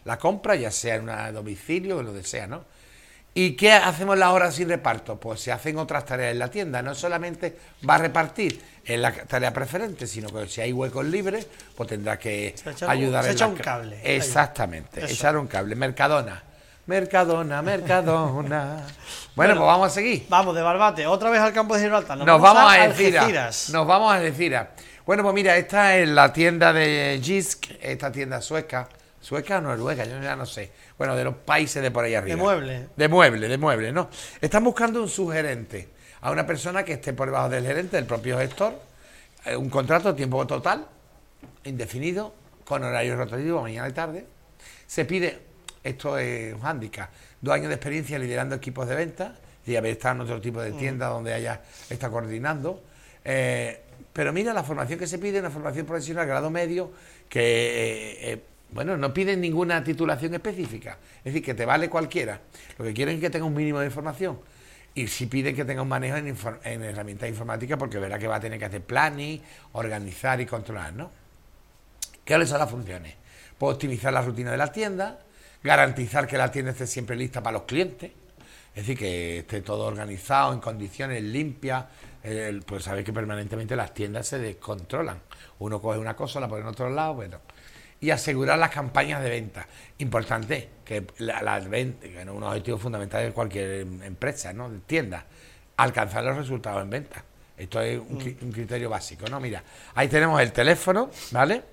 la compra, ya sea en un domicilio o lo que sea, ¿no? ¿Y qué hacemos las horas sin reparto? Pues se hacen otras tareas en la tienda. No solamente va a repartir en la tarea preferente, sino que si hay huecos libres, pues tendrá que ayudar se echa un cable. Exactamente, echar un cable. Mercadona. Mercadona, Mercadona. Bueno, pues vamos a seguir. Vamos, de Barbate, otra vez al campo de Gibraltar. Nos vamos a Algeciras. Nos vamos a Algeciras. Bueno, pues mira, esta es la tienda de Jysk, esta tienda sueca. ¿Sueca o noruega? Yo ya no sé. Bueno, de los países de por ahí arriba. De muebles, ¿no? Están buscando un subgerente, a una persona que esté por debajo del gerente, del propio gestor, un contrato de tiempo total, indefinido, con horario rotativo, mañana y tarde. Se pide, esto es un hándicap, 2 años de experiencia liderando equipos de venta, y haber estado en otro tipo de tienda donde haya está coordinando. Pero mira, la formación que se pide, una formación profesional grado medio, que bueno, no piden ninguna titulación específica, es decir, que te vale cualquiera. Lo que quieren es que tenga un mínimo de información. Y si piden que tenga un manejo en herramientas informáticas, porque verá que va a tener que hacer planning, organizar y controlar, ¿no? ¿Qué son las funciones? Pues optimizar la rutina de la tienda, garantizar que la tienda esté siempre lista para los clientes, es decir, que esté todo organizado, en condiciones limpias. Pues sabéis que permanentemente las tiendas se descontrolan. Uno coge una cosa, la pone en otro lado, bueno. Y asegurar las campañas de venta. Importante, que las ventas, que es un objetivo fundamental de cualquier empresa, ¿no? De tienda, alcanzar los resultados en venta. Esto es un criterio básico, ¿no? Mira, ahí tenemos el teléfono, ¿vale?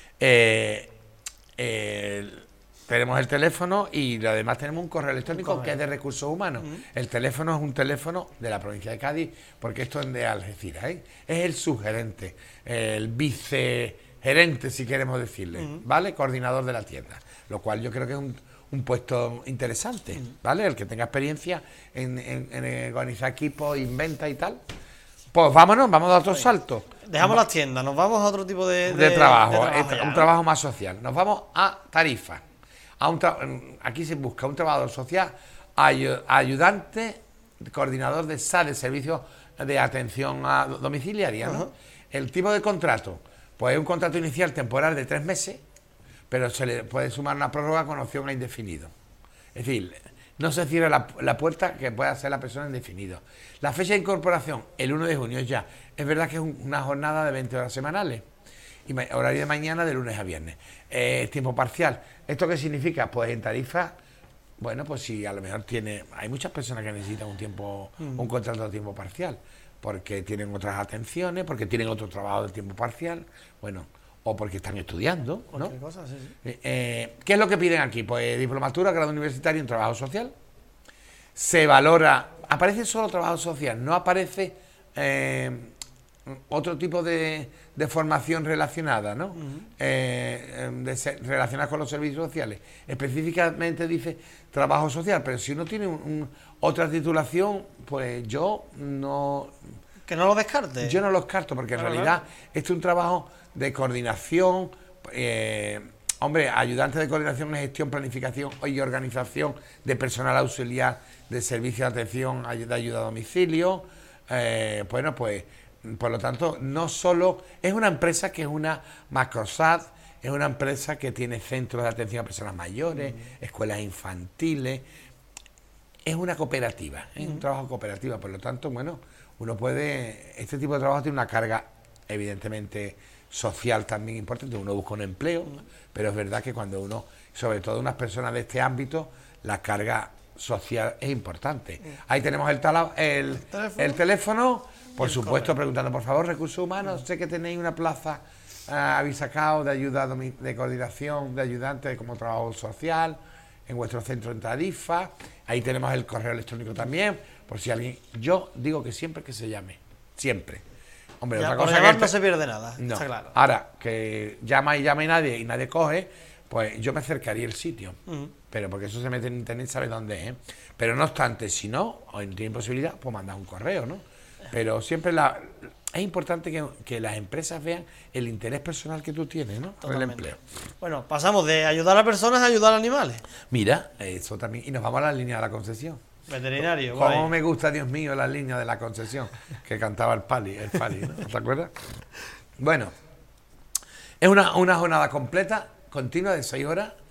Tenemos el teléfono y además tenemos un correo electrónico que es de recursos humanos. El teléfono es un teléfono de la provincia de Cádiz, porque esto es de Algeciras, ¿eh? Es el subgerente, el vicegerente, si queremos decirle, ¿vale? Coordinador de la tienda, lo cual yo creo que es un puesto interesante, ¿vale? El que tenga experiencia en organizar equipos, inventa y tal. Pues vámonos, vamos a dar otro salto. Dejamos las tiendas, nos vamos a otro tipo de trabajo, ya, un trabajo más social. Nos vamos a Tarifa. Aquí se busca un trabajador social, ayudante, coordinador de SAD, de servicios de atención domiciliaria, ¿no? El tipo de contrato, pues es un contrato inicial temporal de 3 meses, pero se le puede sumar una prórroga con opción a indefinido. Es decir, no se cierra la puerta que pueda hacer la persona indefinido. La fecha de incorporación, el 1 de junio ya. Es verdad que es una jornada de 20 horas semanales. Y horario de mañana de lunes a viernes. Tiempo parcial. ¿Esto qué significa? Pues en Tarifa, bueno, pues si a lo mejor hay muchas personas que necesitan un contrato de tiempo parcial, porque tienen otras atenciones, porque tienen otro trabajo de tiempo parcial, bueno, o porque están estudiando, ¿no? Cosa, sí. ¿Qué es lo que piden aquí? Pues diplomatura, grado universitario en trabajo social. Se valora, aparece solo trabajo social, no aparece otro tipo de formación relacionada, ¿no? Relacionada con los servicios sociales. Específicamente dice trabajo social, pero si uno tiene otra titulación, pues yo no... ¿Que no lo descarte? Yo no lo descarto, porque en realidad este es un trabajo de coordinación, ayudante de coordinación, gestión, planificación y organización de personal auxiliar de servicio de atención de ayuda a domicilio. Bueno, pues por lo tanto, no solo es una empresa que es una macrosad, es una empresa que tiene centros de atención a personas mayores, escuelas infantiles, es una cooperativa, es un trabajo cooperativo, por lo tanto, bueno, este tipo de trabajo tiene una carga evidentemente social también importante, uno busca un empleo, pero es verdad que cuando uno, sobre todo unas personas de este ámbito, la carga social es importante. Ahí tenemos el teléfono, por supuesto, preguntando, por favor, recursos humanos, sé que tenéis una plaza, habéis sacado de ayuda de coordinación, de ayudante como trabajo social, en vuestro centro en Tarifa. Ahí tenemos el correo electrónico también, por si alguien... Yo digo que siempre que se llame, siempre. Hombre, ya, otra cosa llamar no se pierde nada, no. está claro. Ahora, que llama y nadie coge, pues yo me acercaría al sitio. Pero porque eso se mete en internet, sabe dónde es. Pero no obstante, si no, o no tiene posibilidad, pues mandas un correo, ¿no? Pero siempre es importante que las empresas vean el interés personal que tú tienes, ¿no? Por el empleo. Bueno, pasamos de ayudar a personas a ayudar a animales. Mira, eso también. Y nos vamos a la línea de la concesión. Veterinario. ¿Cómo me gusta, Dios mío, la línea de la concesión? Que cantaba el Fali, ¿no? ¿Te acuerdas? Bueno, es una jornada completa, continua de 6 horas.